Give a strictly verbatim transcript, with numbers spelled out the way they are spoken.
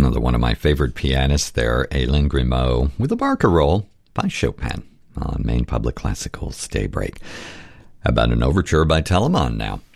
another one of my favorite pianists there, Hélène Grimaud, with a barcarolle by Chopin on Maine Public Classical's Daybreak. About an overture by Telemann now.